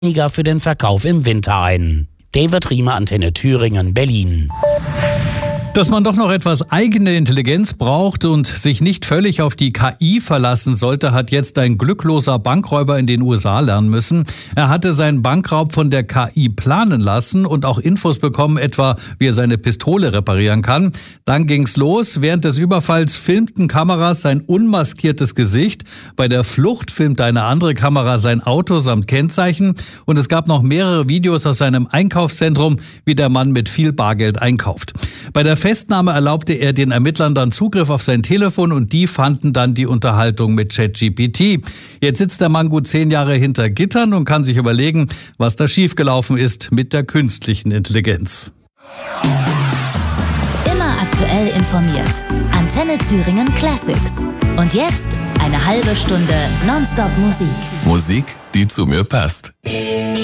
weniger für den Verkauf im Winter ein. David Riemer, Antenne Thüringen, Berlin. Dass man doch noch etwas eigene Intelligenz braucht und sich nicht völlig auf die KI verlassen sollte, hat jetzt ein glückloser Bankräuber in den USA lernen müssen. Er hatte seinen Bankraub von der KI planen lassen und auch Infos bekommen, etwa wie er seine Pistole reparieren kann. Dann ging's los. Während des Überfalls filmten Kameras sein unmaskiertes Gesicht. Bei der Flucht filmte eine andere Kamera sein Auto samt Kennzeichen. Und es gab noch mehrere Videos aus seinem Einkaufszentrum, wie der Mann mit viel Bargeld einkauft. Bei der Festnahme erlaubte er den Ermittlern dann Zugriff auf sein Telefon und die fanden dann die Unterhaltung mit ChatGPT. Jetzt sitzt der Mann gut 10 Jahre hinter Gittern und kann sich überlegen, was da schiefgelaufen ist mit der künstlichen Intelligenz. Immer aktuell informiert. Antenne Thüringen Classics. Und jetzt eine halbe Stunde Nonstop Musik. Musik, die zu mir passt.